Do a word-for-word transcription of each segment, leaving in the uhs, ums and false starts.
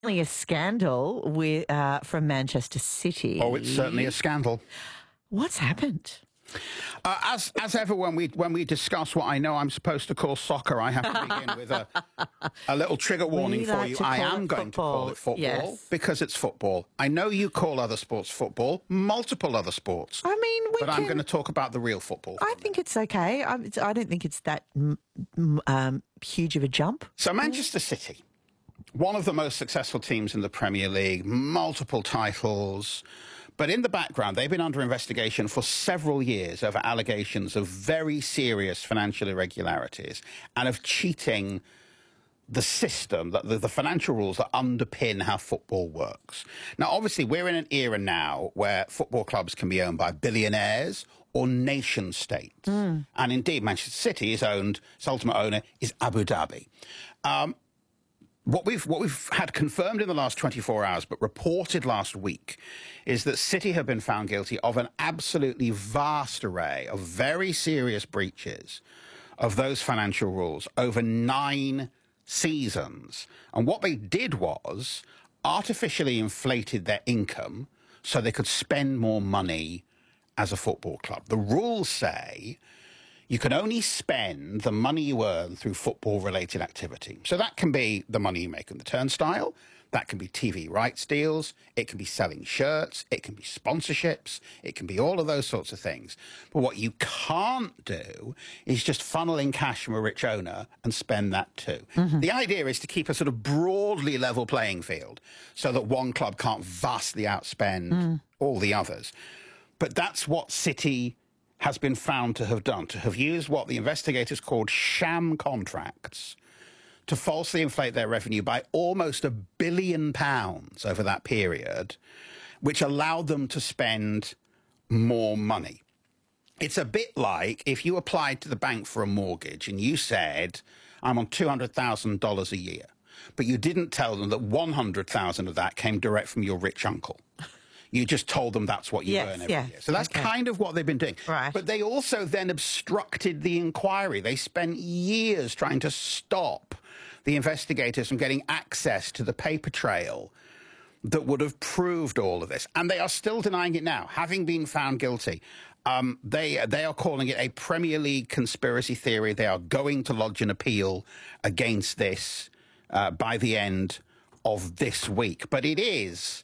A scandal with uh, from Manchester City. Oh, it's certainly a scandal. What's happened? Uh, as as ever, when we when we discuss what I know I'm supposed to call soccer, I have to begin with a a little trigger warning We for like you. to I call am it going football. to call it football Yes. because it's football. I know you call other sports football, multiple other sports. I mean, we but can, I'm going to talk about the real football. I think it's okay. I, it's, I don't think it's that mm, mm, um, huge of a jump. So Manchester City, one of the most successful teams in the Premier League, multiple titles. But in the background, they've been under investigation for several years over allegations of very serious financial irregularities and of cheating the system, the, the financial rules that underpin how football works. Now, obviously, we're in an era now where football clubs can be owned by billionaires or nation states. Mm. And indeed, Manchester City is owned, its ultimate owner is Abu Dhabi. Um, What we've what we've had confirmed in the last twenty-four hours, but reported last week, is that City have been found guilty of an absolutely vast array of very serious breaches of those financial rules over nine seasons. And what they did was artificially inflated their income so they could spend more money as a football club. The rules say you can only spend the money you earn through football-related activity. So that can be the money you make in the turnstile, that can be T V rights deals, it can be selling shirts, it can be sponsorships, it can be all of those sorts of things. But what you can't do is just funnel in cash from a rich owner and spend that too. Mm-hmm. The idea is to keep a sort of broadly level playing field so that one club can't vastly outspend mm. all the others. But that's what City has been found to have done, to have used what the investigators called sham contracts to falsely inflate their revenue by almost a billion pounds over that period, which allowed them to spend more money. It's a bit like if you applied to the bank for a mortgage and you said, I'm on two hundred thousand dollars a year, but you didn't tell them that one hundred thousand dollars of that came direct from your rich uncle. You just told them that's what you yes, earn every yeah. year. So that's okay. kind of what they've been doing. Right. But they also then obstructed the inquiry. They spent years trying to stop the investigators from getting access to the paper trail that would have proved all of this. And they are still denying it now, having been found guilty. Um, they, they are calling it a Premier League conspiracy theory. They are going to lodge an appeal against this uh, by the end of this week. But it is,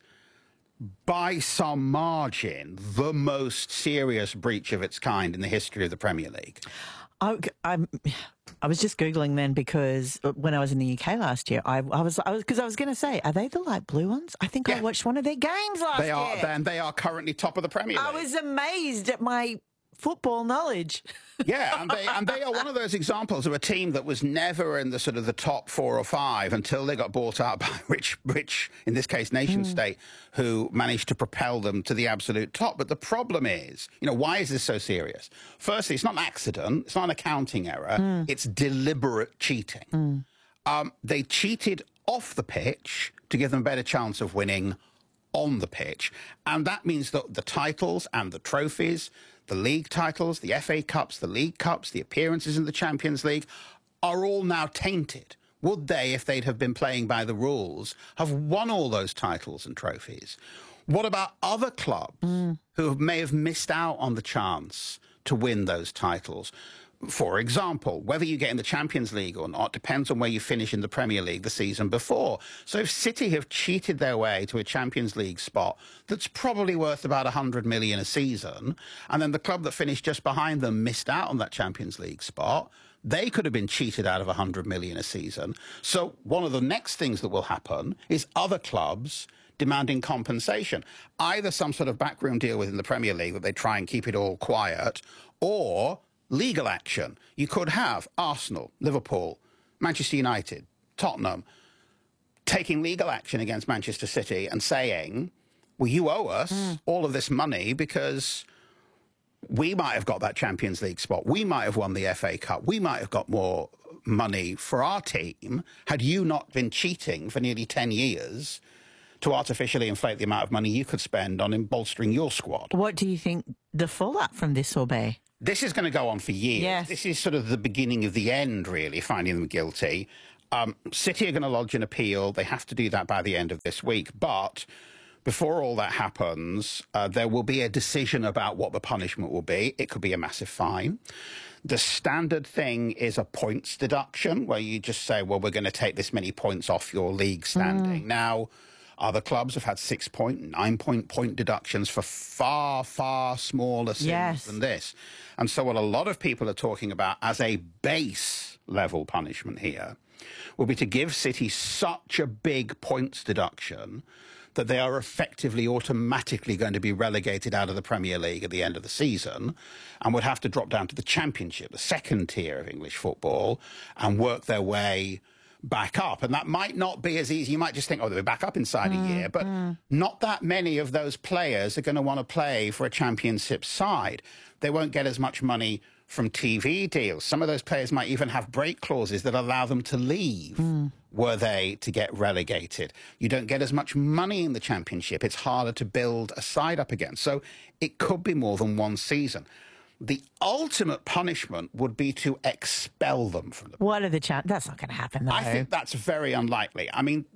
by some margin, the most serious breach of its kind in the history of the Premier League. I, I'm, I was just Googling then because when I was in the U K last year, I, I was, I was, because I was going to say, are they the light blue ones? I think yeah. I watched one of their games last they are, year. Then they are currently top of the Premier League. I was amazed at my football knowledge. Yeah, and they and they are one of those examples of a team that was never in the sort of the top four or five until they got bought out by rich, rich in this case, nation mm. state, who managed to propel them to the absolute top. But the problem is, you know, why is this so serious? Firstly, it's not an accident. It's not an accounting error. Mm. It's deliberate cheating. Mm. Um, they cheated off the pitch to give them a better chance of winning on the pitch. And that means that the titles and the trophies, the league titles, the F A Cups, the League Cups, the appearances in the Champions League are all now tainted. Would they, if they'd have been playing by the rules, have won all those titles and trophies? What about other clubs mm. who may have missed out on the chance to win those titles? For example, whether you get in the Champions League or not depends on where you finish in the Premier League the season before. So if City have cheated their way to a Champions League spot that's probably worth about one hundred million a season, and then the club that finished just behind them missed out on that Champions League spot, they could have been cheated out of one hundred million a season. So one of the next things that will happen is other clubs demanding compensation, either some sort of backroom deal within the Premier League that they try and keep it all quiet, or legal action. You could have Arsenal, Liverpool, Manchester United, Tottenham taking legal action against Manchester City and saying, well, you owe us mm. all of this money because we might have got that Champions League spot. We might have won the F A Cup. We might have got more money for our team had you not been cheating for nearly ten years to artificially inflate the amount of money you could spend on bolstering your squad. What do you think the fallout from this will be? This is going to go on for years. Yes. This is sort of the beginning of the end, really, finding them guilty. Um, City are going to lodge an appeal. They have to do that by the end of this week. But before all that happens, uh, there will be a decision about what the punishment will be. It could be a massive fine. The standard thing is a points deduction, where you just say, well, we're going to take this many points off your league standing. Mm. Now, other clubs have had six-point, nine-point point deductions for far, far smaller sins yes. than this. And so what a lot of people are talking about as a base level punishment here will be to give City such a big points deduction that they are effectively automatically going to be relegated out of the Premier League at the end of the season and would have to drop down to the Championship, the second tier of English football, and work their way back up. And that might not be as easy. You might just think, oh, they'll be back up inside mm, a year. But mm. not that many of those players are going to want to play for a Championship side. They won't get as much money from T V deals. Some of those players might even have break clauses that allow them to leave mm. were they to get relegated. You don't get as much money in the Championship. It's harder to build a side up again. So it could be more than one season. The ultimate punishment would be to expel them from the... What are the chances? That's not going to happen, though. I think that's very unlikely. I mean,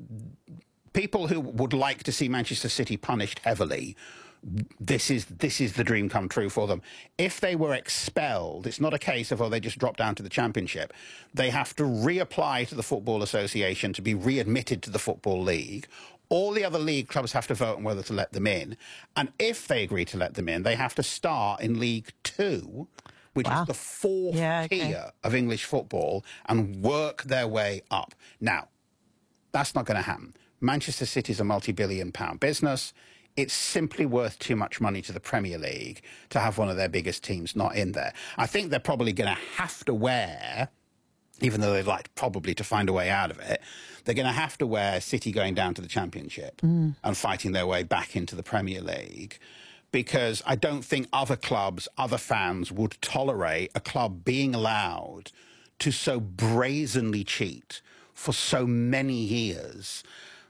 people who would like to see Manchester City punished heavily, this is this is the dream come true for them. If they were expelled, it's not a case of, oh, they just drop down to the Championship. They have to reapply to the Football Association to be readmitted to the Football League. All the other league clubs have to vote on whether to let them in. And if they agree to let them in, they have to start in League Two, which wow. is the fourth yeah, okay. tier of English football, and work their way up. Now, that's not going to happen. Manchester City is a multi-billion pound business. It's simply worth too much money to the Premier League to have one of their biggest teams not in there. I think they're probably going to have to wear, even though they'd like probably to find a way out of it, they're going to have to wear City going down to the Championship mm. and fighting their way back into the Premier League, because I don't think other clubs, other fans would tolerate a club being allowed to so brazenly cheat for so many years,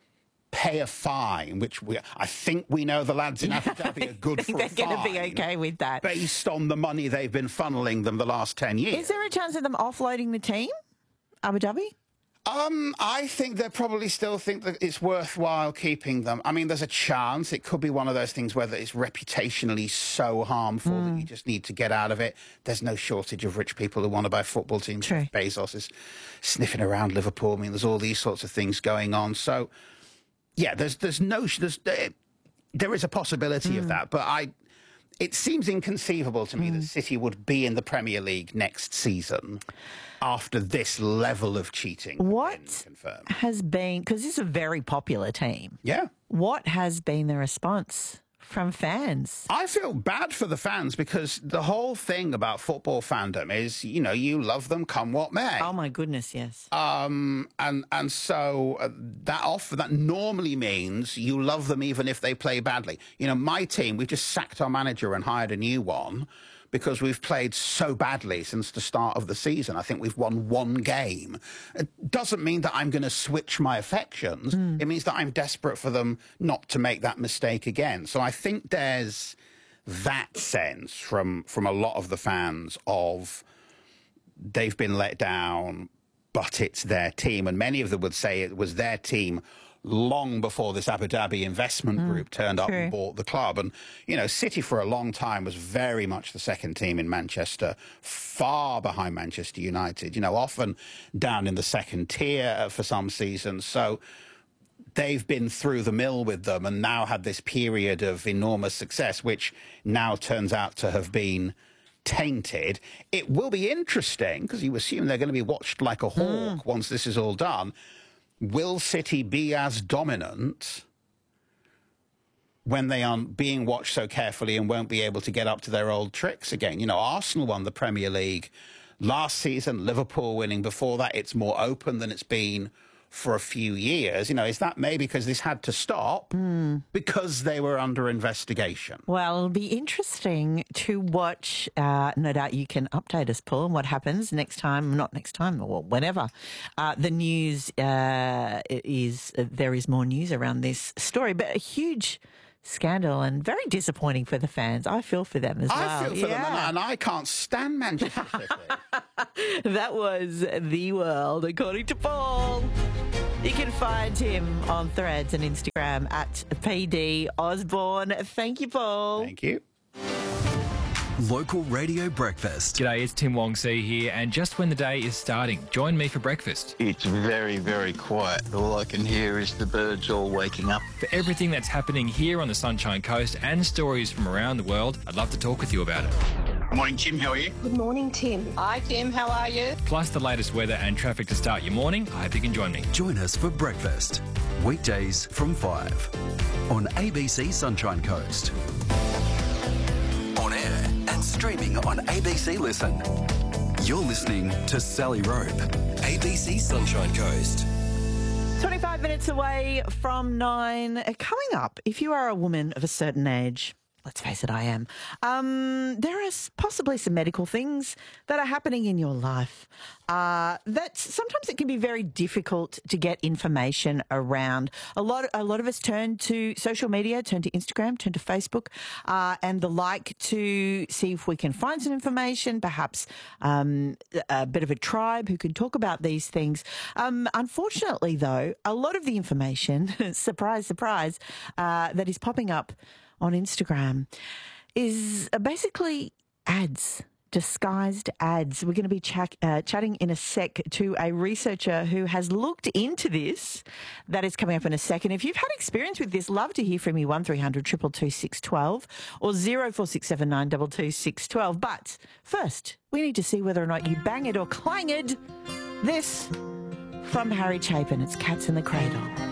pay a fine, which we, I think we know the lads in Abu Dhabi are good for a fine. They're going to be okay with that. Based on the money they've been funneling them the last ten years. Is there a chance of them offloading the team, Abu Dhabi? Um, I think they probably still think that it's worthwhile keeping them. I mean, there's a chance. It could be one of those things where it's reputationally so harmful mm. that you just need to get out of it. There's no shortage of rich people who want to buy football teams. True. Bezos is sniffing around Liverpool. I mean, there's all these sorts of things going on. So, yeah, there's there's no there's there is a possibility mm. of that, but I. It seems inconceivable to me mm. that City would be in the Premier League next season after this level of cheating. What has been, because this is a very popular team. Yeah. What has been the response from fans? I feel bad for the fans, because the whole thing about football fandom is, you know, you love them come what may. Oh my goodness, yes. Um, and and so uh, that off that normally means you love them even if they play badly. You know, my team, we've just sacked our manager and hired a new one because we've played so badly since the start of the season. I think we've won one game. It doesn't mean that I'm going to switch my affections. Mm. It means that I'm desperate for them not to make that mistake again. So I think there's that sense from, from a lot of the fans of they've been let down, but it's their team. And many of them would say it was their team long before this Abu Dhabi investment mm, group turned up true. and bought the club. And, you know, City for a long time was very much the second team in Manchester, far behind Manchester United, you know, often down in the second tier for some seasons. So they've been through the mill with them and now had this period of enormous success, which now turns out to have been tainted. It will be interesting, because you assume they're going to be watched like a hawk mm. once this is all done. Will City be as dominant when they are being watched so carefully and won't be able to get up to their old tricks again? You know, Arsenal won the Premier League last season, Liverpool winning before that. It's more open than it's been for a few years. You know, is that maybe because this had to stop mm. because they were under investigation? Well, it'll be interesting to watch. Uh, no doubt you can update us, Paul, on what happens next time, not next time, or whenever. Uh, the news uh, is, uh, there is more news around this story, but a huge scandal and very disappointing for the fans. I feel for them as well. I feel for yeah. them, and, and I can't stand Manchester City. That was The World, according to Paul. You can find him on Threads and Instagram at P D Osborne. Thank you, Paul. Thank you. Local Radio Breakfast. G'day, it's Tim Wong See here, and just when the day is starting, join me for breakfast. It's very, very quiet. All I can hear is the birds all waking up. For everything that's happening here on the Sunshine Coast and stories from around the world, I'd love to talk with you about it. Good morning, Tim. How are you? Good morning, Tim. Hi, Tim. How are you? Plus the latest weather and traffic to start your morning. I hope you can join me. Join us for breakfast. Weekdays from five on A B C Sunshine Coast. On air and streaming on A B C Listen. You're listening to Sally Rope. A B C Sunshine Coast. twenty-five minutes away from nine. Coming up, if you are a woman of a certain age, let's face it, I am, um, there are possibly some medical things that are happening in your life uh, that sometimes it can be very difficult to get information around. A lot, a lot of us turn to social media, turn to Instagram, turn to Facebook uh, and the like to see if we can find some information, perhaps um, a bit of a tribe who can talk about these things. Um, unfortunately, though, a lot of the information, surprise, surprise, uh, that is popping up on Instagram is basically ads, disguised ads. We're going to be ch- uh, chatting in a sec to a researcher who has looked into this. That is coming up in a second. If you've had experience with this, love to hear from you. one three hundred two two two six one two or zero four six seven nine two two six one two. But first, we need to see whether or not you bang it or clang it. This from Harry Chapin. It's Cats in the Cradle.